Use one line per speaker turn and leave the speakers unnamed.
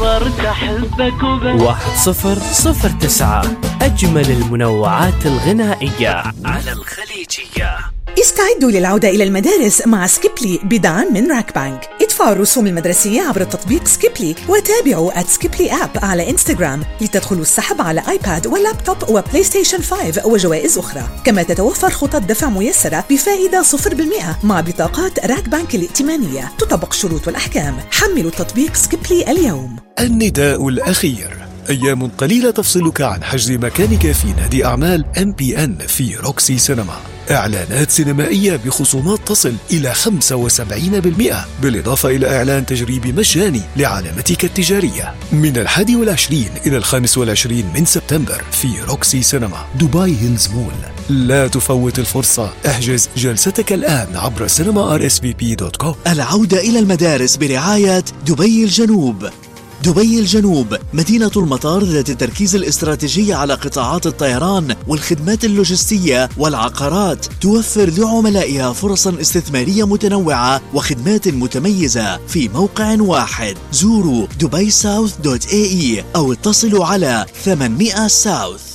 قررت أحبك وبس.
1009 أجمل المنوعات الغنائية على الخليجية.
استعدوا للعودة إلى المدارس مع سكيبلي بدعم من راك بانك. ادفعوا الرسوم المدرسية عبر التطبيق سكيبلي وتابعوا @سكيبلي آب على إنستغرام لتدخلوا السحب على آيباد ولابتوب وبلاي ستيشن 5 وجوائز أخرى. كما تتوفر خطط دفع ميسرة بفائدة 0% مع بطاقات راك بانك الائتمانية. تطبق شروط والأحكام. حملوا التطبيق سكيبلي اليوم.
النداء الأخير. أيام قليلة تفصلك عن حجز مكانك في نادي أعمال MPN في روكسي سينما. إعلانات سينمائية بخصومات تصل إلى 75%، بالإضافة إلى إعلان تجريبي مجاني لعلامتك التجارية من 21 إلى 25 من سبتمبر في روكسي سينما دبي هيلز مول. لا تفوت الفرصة. احجز جلستك الآن عبر cinema.rsvp.com.
العودة إلى المدارس برعاية دبي الجنوب. دبي الجنوب مدينة المطار ذات التركيز الاستراتيجي على قطاعات الطيران والخدمات اللوجستية والعقارات. توفر لعملائها فرصا استثمارية متنوعة وخدمات متميزة في موقع واحد. زوروا dubaisouth.ae أو اتصلوا على 800 ساوث.